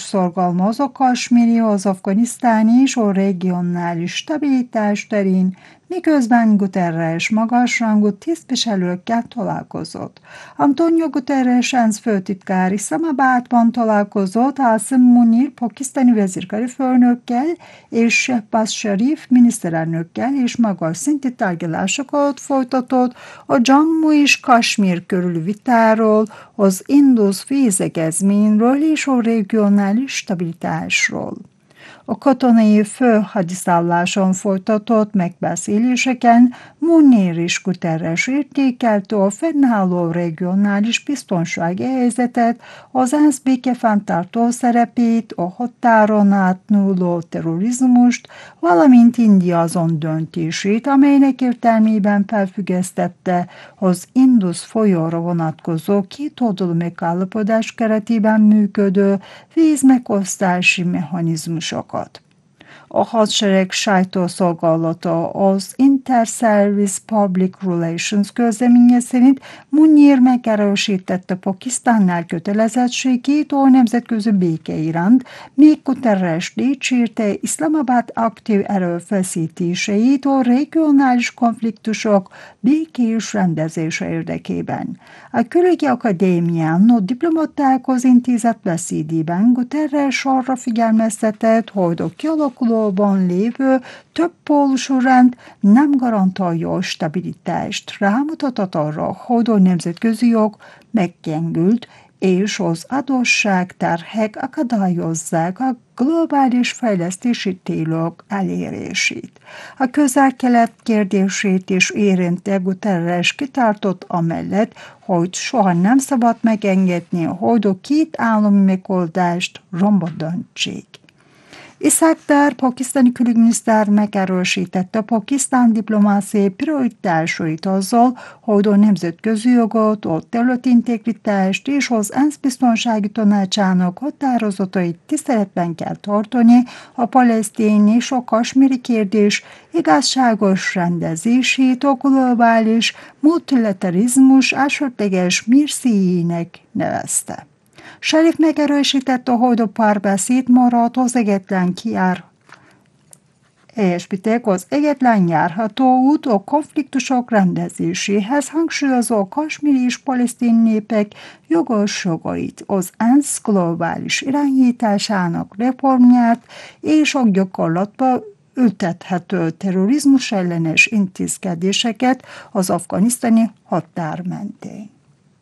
szorgalmaz a kasmíri, az afganisztáni és a regionális stabilitás terén, miközben Guterres magasrangú tisztviselőkkel találkozott. Antonio Guterres ENSZ főtitkár Iszlamabadban találkozott Asim Munir pakisztáni vezérkari főnökkel és Shehbaz Sharif miniszterelnökkel, és magas szintű tárgyalásokat folytatott a Jammu és Kasmír körüli vitáról, az Indus vízegyezményről és a regionális stabilitásról. A katonai főhadiszálláson folytatott megbeszéléseken Munir és Guterres értékelte a fennálló regionális biztonsági helyzetet, az ENSZ békefenntartó szerepét, a határon átnyúló terrorizmust, valamint India azon döntését, amelynek értelmében felfüggesztette az Indus folyóra vonatkozó kétoldalú megállapodás keretében működő vízmegosztási mechanizmusokat. A hadsereg sajtószolgálata az Inter-Service Public Relations közleménye szerint Munir megerősítette Pakisztán elkötelezettségét a nemzetközi béke iránt, míg Guterres dicsérte Iszlamabad aktív erőfeszítéseit a regionális konfliktusok békés rendezése érdekében. A Külügyi Akadémián a diplomatákhoz intézett beszédében Guterres arra figyelmeztetett, hogy a kialakulóban lévő többpólusú rend nem garantálja a stabilitást. Rámutatott arra, hogy a nemzetközi jog meggyengült, és az adósságterhek akadályozzák a globális fejlesztési célok elérését. A Közel-Kelet kérdését is érintő Guterres kitartott amellett, hogy soha nem szabad megengedni, hogy a két állami megoldást romba döntsék. Ishaq Dar, pakisztáni külügyminiszter megerősítette Pakisztán diplomáciai prioritásait azzal, hogy a nemzetközi jogot, a területi integritást és az ENSZ biztonsági tanácsának határozatait tiszteletben kell tartani, a palesztin és a kasmíri kérdés igazságos rendezését a globális multilaterizmus elsődleges mércéjének nevezte. Sharif megerősítette, hogy a párbeszéd maradt az egyetlen járható út a konfliktusok rendezéséhez, hangsúlyozó a kasmíri és palesztin népek jogos jogait, az ENSZ globális irányításának reformját és a gyakorlatba ültethető terrorizmus ellenes intézkedéseket az afganisztáni határ mentén.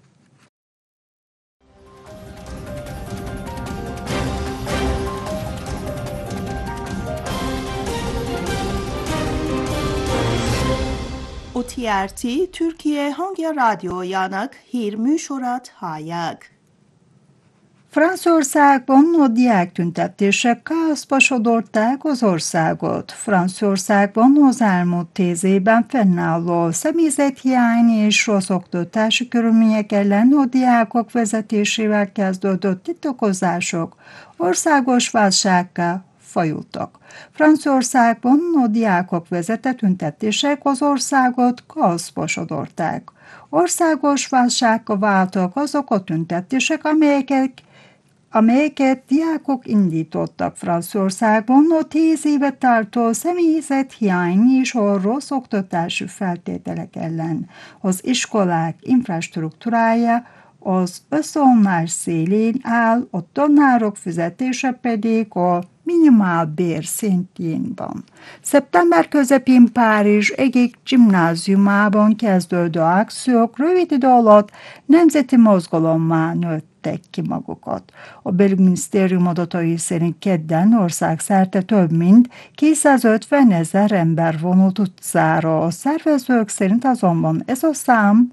OTRT Türkiye Hangi Radyojának hírműsorát hallják. Franciaországban a diáktüntetések káoszba sodorták az országot. Franciaországban az elmúlt 10 évben fennálló személyzethiány és rossz oktatási körülmények ellen a diákok vezetésével kezdődött tiltakozások országos válsággá fajultak. Franciaországban a diákok vezetett tüntetések az országot káoszba sodorták. Országos válsággal váltak azok a tüntetések, amelyeket diákok indítottak Franciaországban a 10 éve tartó személyzethiány és a rossz oktatási feltételek ellen. Az iskolák infrastruktúrája az összeomlás szélén áll, a tanárok fizetése pedig a minimálbér szintjén van. Szeptember közepén Párizs egyik gimnáziumában kezdődő akciók rövid idő alatt nemzeti mozgalommá nőttek ki magukat. A belügyminisztérium adatai szerint kedden országszerte több mint 250 000 ember vonult utcára. A szervezők szerint azonban ez a szám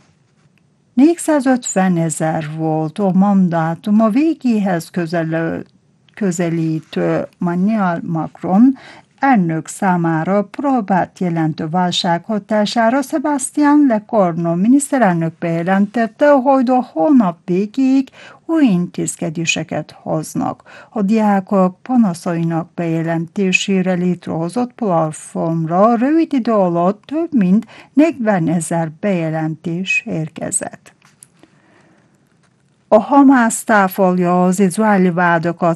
450 000 volt. A mandátum a végéhez közelítő Emmanuel Macron elnök számára próbát jelentő válság hatására Sébastien Lecornu miniszterelnök bejelentette, hogy a hónap végéig új intézkedéseket hoznak. A diákok panaszainak bejelentésére létrehozott platformra rövid idő alatt több mint 40 000 bejelentés érkezett. A Hamász táfolja az izraeli vádakat